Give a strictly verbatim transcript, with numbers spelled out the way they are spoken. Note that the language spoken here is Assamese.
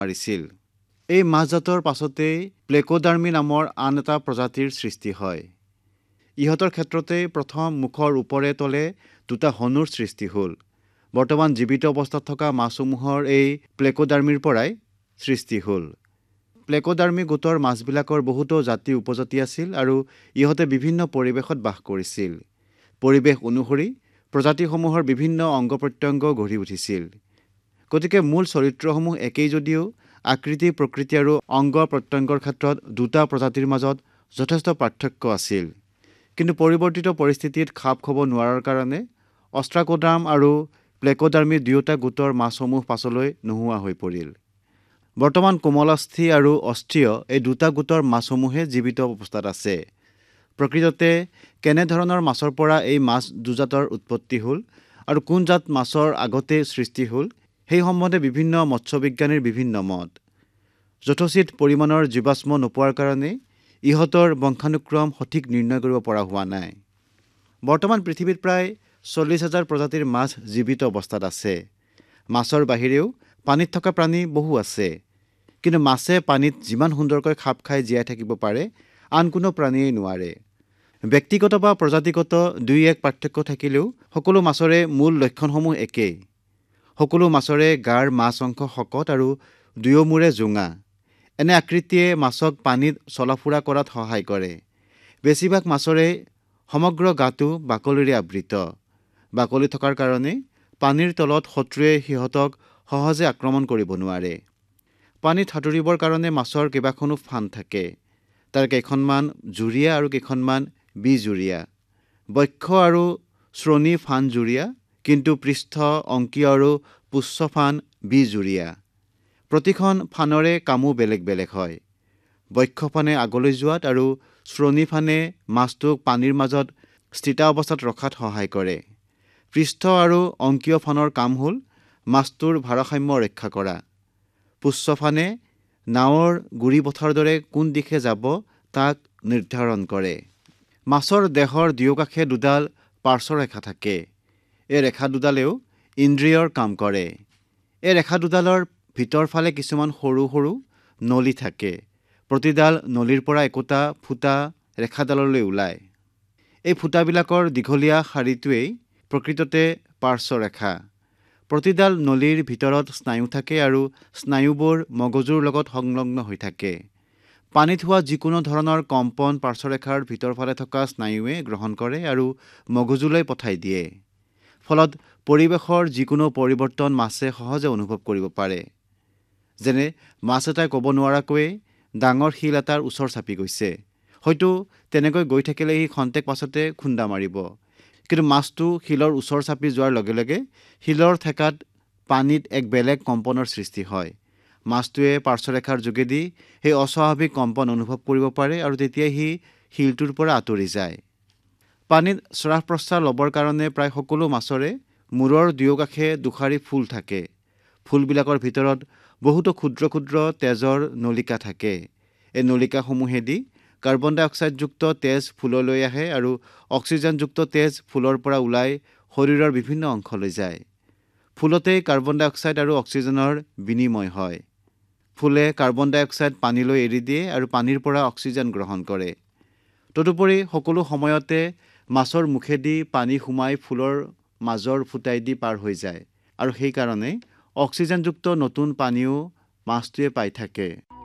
পাৰিছিল। এই মাছজাতৰ পাছতেই প্লেকোডাৰ্মি নামৰ আন এটা প্ৰজাতিৰ সৃষ্টি হয়। ইহঁতৰ ক্ষেত্ৰতেই প্ৰথম মুখৰ ওপৰে তলে দুটা হনুৰ সৃষ্টি হ'ল। বৰ্তমান জীৱিত অৱস্থাত থকা মাছসমূহৰ এই প্লেকোডাৰ্মিৰ পৰাই সৃষ্টি হ'ল। প্লেকোডাৰ্মি গোটৰ মাছবিলাকৰ বহুতো জাতি উপজাতি আছিল আৰু ইহঁতে বিভিন্ন পৰিৱেশত বাস কৰিছিল। পৰিৱেশ অনুসৰি প্ৰজাতিসমূহৰ বিভিন্ন অংগ প্ৰত্যংগ গঢ়ি উঠিছিল। গতিকে মূল চৰিত্ৰসমূহ একেই যদিও আকৃতি প্ৰকৃতি আৰু অংগ প্ৰত্যংগৰ ক্ষেত্ৰত দুটা প্ৰজাতিৰ মাজত যথেষ্ট পাৰ্থক্য আছিল। কিন্তু পৰিৱৰ্তিত পৰিস্থিতিত খাপ খাব নোৱাৰাৰ কাৰণে অষ্ট্ৰাকোডাৰ্ম আৰু প্লেকোডাৰ্মি দুয়োটা গোটৰ মাছসমূহ পাছলৈ নোহোৱা হৈ পৰিল। বৰ্তমান কোমলাস্থি আৰু অষ্ট্ৰীয় এই দুটা গোটৰ মাছসমূহে জীৱিত অৱস্থাত আছে। প্ৰকৃততে কেনেধৰণৰ মাছৰ পৰা এই মাছ দুজাতৰ উৎপত্তি হ'ল আৰু কোন জাত মাছৰ আগতে সৃষ্টি হ'ল সেই সম্বন্ধে বিভিন্ন মৎস্যবিজ্ঞানীৰ বিভিন্ন মত। যথোচিত পৰিমাণৰ জীৱাশ্ম নোপোৱাৰ কাৰণে ইহঁতৰ বংশানুক্ৰম সঠিক নিৰ্ণয় কৰিব পৰা হোৱা নাই। বৰ্তমান পৃথিৱীত প্ৰায় চল্লিছ হাজাৰ প্ৰজাতিৰ মাছ জীৱিত অৱস্থাত আছে। মাছৰ বাহিৰেও পানীত থকা প্ৰাণী বহু আছে। কিন্তু মাছে পানীত যিমান সুন্দৰকৈ খাপ খাই জীয়াই থাকিব পাৰে আন কোনো প্ৰাণীয়ে নোৱাৰে। ব্যক্তিগত বা প্ৰজাতিগত দুই এক পাৰ্থক্য থাকিলেও সকলো মাছৰে মূল লক্ষণসমূহ একেই। সকলো মাছৰে গাৰ মাছ অংশ শকত আৰু দুয়ো মূৰে জোঙা। এনে আকৃতিয়ে মাছক পানীত চলাফুৰা কৰাত সহায় কৰে। বেছিভাগ মাছৰে সমগ্ৰ গাটো বাকলিৰে আবৃত। বাকলি থকাৰ কাৰণে পানীৰ তলত শত্ৰুৱে সিহঁতক সহজে আক্ৰমণ কৰিব নোৱাৰে। পানীত সাঁতুৰিবৰ কাৰণে মাছৰ কেইবাখনো ফান থাকে। তাৰ কেইখনমান জুৰীয়া আৰু কেইখনমান বিজুৰীয়া। বক্ষ আৰু শ্ৰোণী ফান জুৰীয়া, কিন্তু পৃষ্ঠ, অংকীয় আৰু পুচ্ছ ফান বিজুৰীয়া। প্ৰতিখন ফানৰে কামো বেলেগ বেলেগ হয়। বক্ষ ফানে আগলৈ যোৱাত আৰু শ্ৰোণী ফানে মাছটোক পানীৰ মাজত স্থিতাৱস্থাত ৰখাত সহায় কৰে। পৃষ্ঠ আৰু অংকীয় ফানৰ কাম হ'ল মাছটোৰ ভাৰসাম্য ৰক্ষা কৰা। পুচ্ছ ফানে নাৱৰ গুৰি পথৰ দৰে কোন দিশে যাব তাক নিৰ্ধাৰণ কৰে। মাছৰ দেহৰ দুয়োকাষে দুডাল পাৰ্শ্বৰেখা থাকে। এই ৰেখা দুডালেও ইন্দ্ৰিয়ৰ কাম কৰে। এই ৰেখা দুডালৰ ভিতৰ ফালে কিছুমান সৰু সৰু নলী থাকে। প্ৰতিডাল নলীৰ পৰা একোটা ফুটা ৰেখাডাললৈ ওলায়। এই ফুটাবিলাকৰ দীঘলীয়া শাৰীটোৱেই প্ৰকৃততে পাৰ্শ্বৰেখা। প্ৰতিডাল নলীৰ ভিতৰত স্নায়ু থাকে আৰু স্নায়ুবোৰ মগজুৰ লগত সংলগ্ন হৈ থাকে। পানীত হোৱা যিকোনো ধৰণৰ কম্পন পাৰ্শ্বৰেখাৰ ভিতৰ ফালে থকা স্নায়ুৱে গ্ৰহণ কৰে আৰু মগজুলৈ পঠাই দিয়ে। ফলত পৰিৱেশৰ যিকোনো পৰিৱৰ্তন মাছে সহজে অনুভৱ কৰিব পাৰে। যেনে মাছ এটাই ক'ব নোৱাৰাকৈয়ে ডাঙৰ শিল এটাৰ ওচৰ চাপি গৈছে। হয়তো তেনেকৈ গৈ থাকিলে সি খন্তেক পাছতে খুন্দা মাৰিব। কিন্তু মাছটো শিলৰ ওচৰ চাপি যোৱাৰ লগে লগে শিলৰ ঠেকাত পানীত এক বেলেগ কম্পনৰ সৃষ্টি হয়। মাছটোৱে পাৰ্শ্বৰেখাৰ যোগেদি সেই অস্বাভাৱিক কম্পন অনুভৱ কৰিব পাৰে আৰু তেতিয়াই সি শিলটোৰ পৰা আঁতৰি যায়। পানীত শ্বাস প্ৰশ্বাস ল'বৰ কাৰণে প্ৰায় সকলো মাছৰে মূৰৰ দুয়োকাষে দুষাৰি ফুল থাকে। ফুলবিলাকৰ ভিতৰত বহুতো ক্ষুদ্ৰ ক্ষুদ্ৰ তেজৰ নলিকা থাকে। এই নলিকাসমূহেদি কাৰ্বন ডাই অক্সাইডযুক্ত তেজ ফুললৈ আহে আৰু অক্সিজেনযুক্ত তেজ ফুলৰ পৰা ওলাই শৰীৰৰ বিভিন্ন অংশলৈ যায়। ফুলতেই কাৰ্বন ডাই অক্সাইড আৰু অক্সিজেনৰ বিনিময় হয়। ফুলে কাৰ্বন ডাই অক্সাইড পানীলৈ এৰি দিয়ে আৰু পানীৰ পৰা অক্সিজেন গ্ৰহণ কৰে। তদুপৰি সকলো সময়তে মাছৰ মুখেদি পানী সোমাই ফুলৰ মাজৰ ফুটাইদি পাৰ হৈ যায় আৰু সেইকাৰণে অক্সিজেনযুক্ত নতুন পানীও মাছটোৱে পাই থাকে।